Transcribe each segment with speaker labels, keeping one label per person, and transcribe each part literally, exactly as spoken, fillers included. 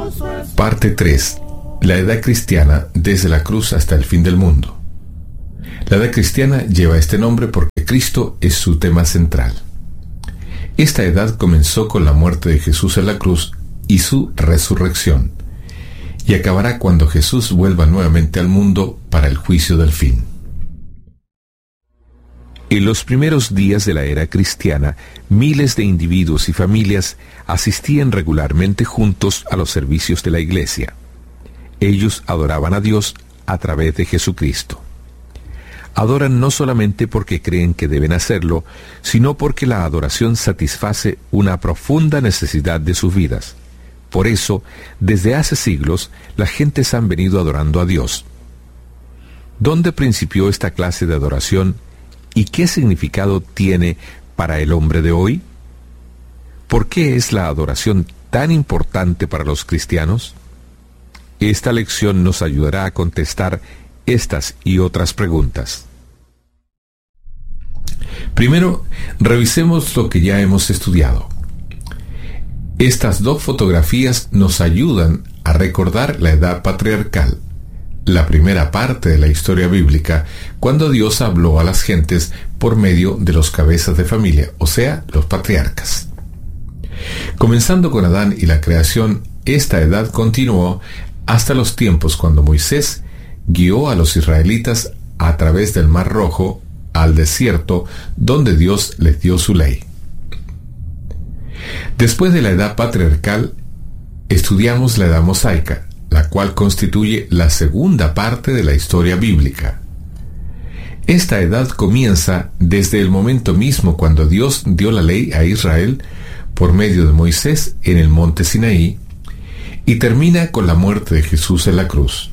Speaker 1: Parte tres. La edad cristiana desde la cruz hasta el fin del mundo. La edad cristiana lleva este nombre porque Cristo es su tema central. Esta edad comenzó con la muerte de Jesús en la cruz y su resurrección, y acabará cuando Jesús vuelva nuevamente al mundo para el juicio del fin. En los primeros días de la era cristiana, miles de individuos y familias asistían regularmente juntos a los servicios de la iglesia. Ellos adoraban a Dios a través de Jesucristo. Adoran no solamente porque creen que deben hacerlo, sino porque la adoración satisface una profunda necesidad de sus vidas. Por eso, desde hace siglos, las gentes han venido adorando a Dios. ¿Dónde principió esta clase de adoración y qué significado tiene para el hombre de hoy? ¿Por qué es la adoración tan importante para los cristianos? Esta lección nos ayudará a contestar estas y otras preguntas. Primero, revisemos lo que ya hemos estudiado. Estas dos fotografías nos ayudan a recordar la edad patriarcal, la primera parte de la historia bíblica, cuando Dios habló a las gentes por medio de los cabezas de familia, o sea, los patriarcas. Comenzando con Adán y la creación, esta edad continuó hasta los tiempos cuando Moisés guió a los israelitas a través del Mar Rojo al desierto, donde Dios les dio su ley. Después de la edad patriarcal, estudiamos la edad mosaica, la cual constituye la segunda parte de la historia bíblica. Esta edad comienza desde el momento mismo cuando Dios dio la ley a Israel por medio de Moisés en el monte Sinaí y termina con la muerte de Jesús en la cruz.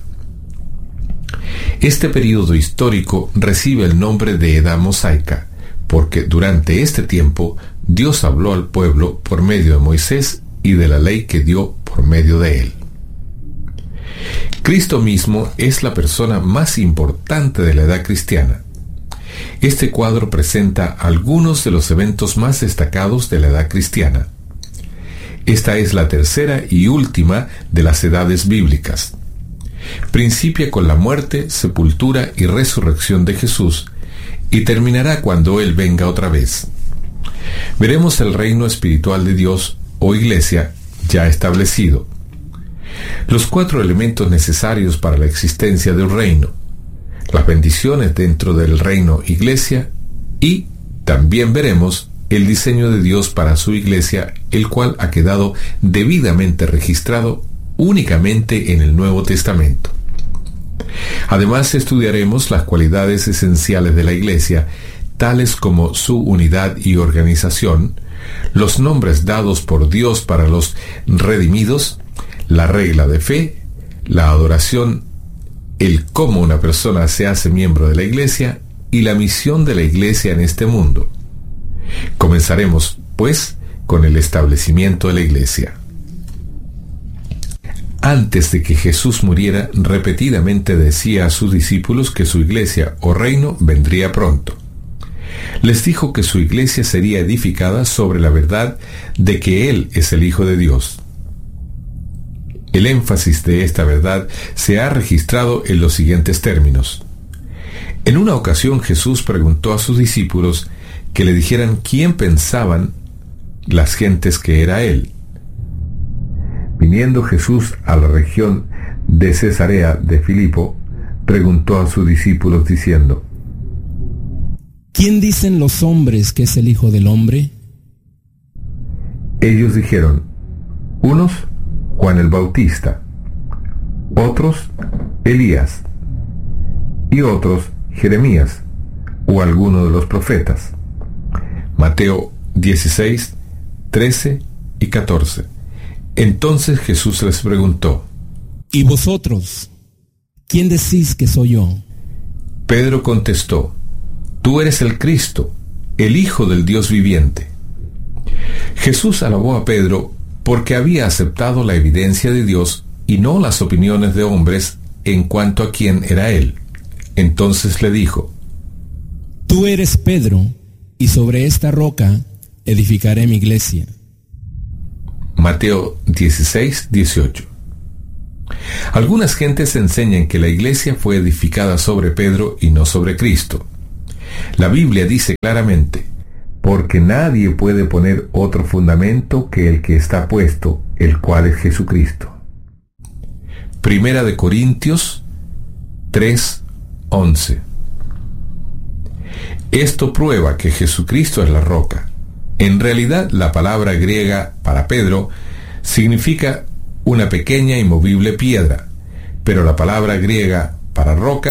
Speaker 1: Este período histórico recibe el nombre de edad mosaica, porque durante este tiempo Dios habló al pueblo por medio de Moisés y de la ley que dio por medio de él. Cristo mismo es la persona más importante de la edad cristiana. Este cuadro presenta algunos de los eventos más destacados de la edad cristiana. Esta es la tercera y última de las edades bíblicas. Principia con la muerte, sepultura y resurrección de Jesús, y terminará cuando Él venga otra vez. Veremos el reino espiritual de Dios, o iglesia, ya establecido. Los cuatro elementos necesarios para la existencia de un reino, las bendiciones dentro del reino iglesia, y también veremos el diseño de Dios para su iglesia, el cual ha quedado debidamente registrado únicamente en el Nuevo Testamento. Además, estudiaremos las cualidades esenciales de la iglesia, tales como su unidad y organización, los nombres dados por Dios para los redimidos, la regla de fe, la adoración, el cómo una persona se hace miembro de la iglesia y la misión de la iglesia en este mundo. Comenzaremos, pues, con el establecimiento de la iglesia. Antes de que Jesús muriera, repetidamente decía a sus discípulos que su iglesia o reino vendría pronto. Les dijo que su iglesia sería edificada sobre la verdad de que Él es el Hijo de Dios. El énfasis de esta verdad se ha registrado en los siguientes términos. En una ocasión Jesús preguntó a sus discípulos que le dijeran quién pensaban las gentes que era Él. Viniendo Jesús a la región de Cesarea de Filipo, preguntó a sus discípulos diciendo:
Speaker 2: ¿Quién dicen los hombres que es el Hijo del Hombre?
Speaker 1: Ellos dijeron: unos, Juan el Bautista; otros, Elías; y otros, Jeremías, o alguno de los profetas. Mateo dieciséis, trece y catorce. Entonces Jesús les preguntó:
Speaker 2: ¿Y vosotros? ¿Quién decís que soy yo?
Speaker 1: Pedro contestó: Tú eres el Cristo, el Hijo del Dios viviente. Jesús alabó a Pedro porque había aceptado la evidencia de Dios y no las opiniones de hombres en cuanto a quién era Él. Entonces le dijo:
Speaker 2: Tú eres Pedro, y sobre esta roca edificaré mi iglesia.
Speaker 1: Mateo dieciséis, dieciocho. Algunas gentes enseñan que la iglesia fue edificada sobre Pedro y no sobre Cristo. La Biblia dice claramente: porque nadie puede poner otro fundamento que el que está puesto, el cual es Jesucristo. Primera de Corintios tres, once. Esto prueba que Jesucristo es la roca. En realidad, la palabra griega para Pedro significa una pequeña y movible piedra, pero la palabra griega para roca